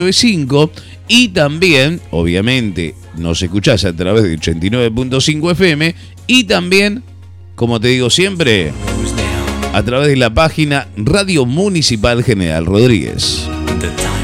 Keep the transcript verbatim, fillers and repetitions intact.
cinco. Y también, obviamente, nos escuchás a través de ochenta y nueve punto cinco F M. Y también, como te digo siempre, a través de la página Radio Municipal General Rodríguez.